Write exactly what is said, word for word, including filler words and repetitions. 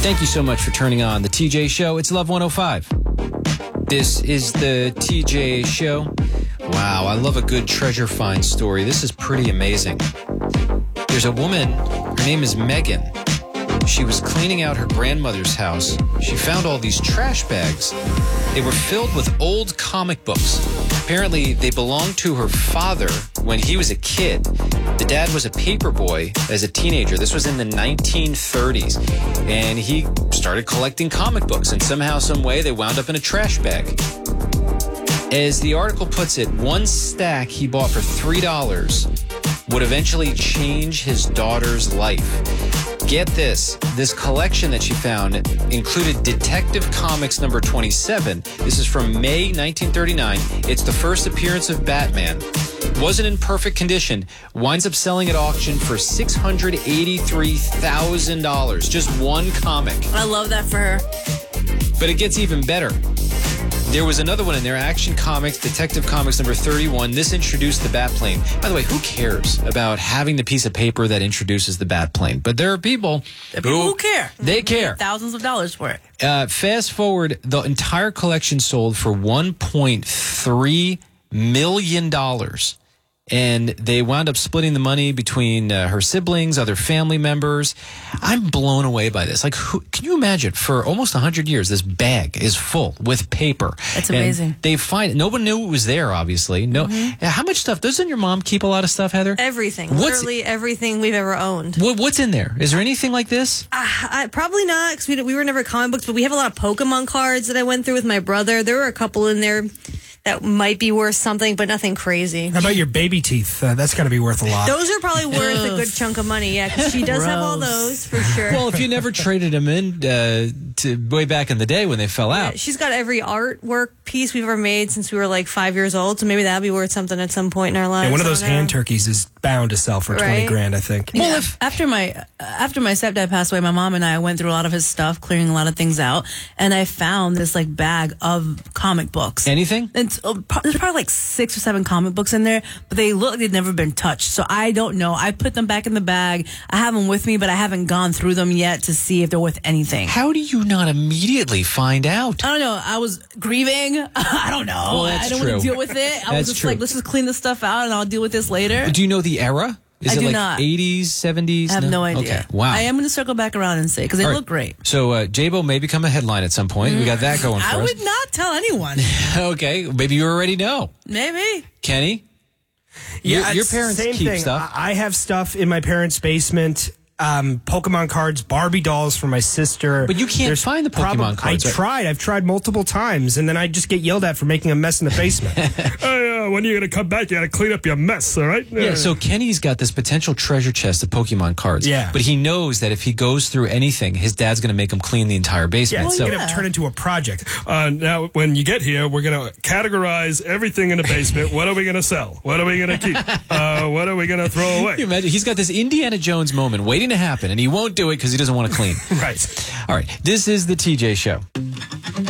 Thank you so much for turning on the T J Show. It's Love one oh five. This is the T J Show. Wow, I love a good treasure find story. This is pretty amazing. There's a woman, her name is Megan. She was cleaning out her grandmother's house. She found all these trash bags. They were filled with old comic books. Apparently, they belonged to her father when he was a kid. The dad was a paper boy as a teenager. This was in the nineteen thirties. And he started collecting comic books. And somehow, some way, they wound up in a trash bag. As the article puts it, one stack he bought for three dollars would eventually change his daughter's life. Get this, this collection that she found included Detective Comics number twenty-seven. This is from May nineteen thirty-nine. It's the first appearance of Batman. Wasn't in perfect condition. Winds up selling at auction for six hundred eighty-three thousand dollars. Just one comic. I love that for her. But it gets even better. There was another one in there, Action Comics, Detective Comics number thirty-one. This introduced the Batplane. By the way, who cares about having the piece of paper that introduces the Batplane? But there are people, there are people who, who care. They care. Thousands of dollars for it. Uh, fast forward, the entire collection sold for one point three million dollars. And they wound up splitting the money between uh, her siblings, other family members. I'm blown away by this. Like, who, can you imagine? For almost one hundred years, this bag is full with paper. That's amazing. And they find no one knew it was there. Obviously, no. Mm-hmm. How much stuff? Doesn't your mom keep a lot of stuff, Heather? Everything. What's, literally everything we've ever owned. What, what's in there? Is there anything like this? Uh, I, probably not, because we, we were never comic books. But we have a lot of Pokemon cards that I went through with my brother. There were a couple in there that might be worth something, but nothing crazy. How about your baby teeth? Uh, that's got to be worth a lot. Those are probably worth a good chunk of money, yeah, because she does Gross. have all those, for sure. Well, if you never traded them in uh, to way back in the day when they fell out. Yeah, she's got every artwork piece we've ever made since we were like five years old, so maybe that'll be worth something at some point in our lives. And one of those hand turkeys is bound to sell for right? twenty grand, I think. Well, if after my after my stepdad passed away, my mom and I went through a lot of his stuff, clearing a lot of things out, and I found this like bag of comic books. Anything? And uh, there's probably like six or seven comic books in there, but they look like they've never been touched. So I don't know. I put them back in the bag. I have them with me, but I haven't gone through them yet to see if they're worth anything. How do you not immediately find out? I don't know. I was grieving. I don't know. Well, that's I don't true. want to deal with it. I That's was just true. like, let's just clean this stuff out and I'll deal with this later. Do you know the era? Is I it do like not. eighties, seventies? I have no, idea. Okay, wow. I am going to circle back around and say, because they All right. look great. So uh, J-Bo may become a headline at some point. Mm. We got that going for I us. would not tell anyone. Okay, maybe you already know. Maybe. Kenny? Yeah, your, your parents same keep thing. stuff. I I have stuff in my parents' basement. Um, Pokemon cards, Barbie dolls for my sister. But you can't There's find the Pokemon prob- cards. I right? tried. I've tried multiple times, and then I just get yelled at for making a mess in the basement. Hey, uh, when are you going to come back? You got to clean up your mess, all right? Yeah, so Kenny's got this potential treasure chest of Pokemon cards. Yeah. But he knows that if he goes through anything, his dad's going to make him clean the entire basement. Yeah, it's so going to turn into a project. Uh, now, when you get here, we're going to categorize everything in the basement. What are we going to sell? What are we going to keep? Uh, what are we going to throw away? Can you imagine? He's got this Indiana Jones moment waiting to happen, and he won't do it because he doesn't want to clean. Right. All right. This is the T J Show.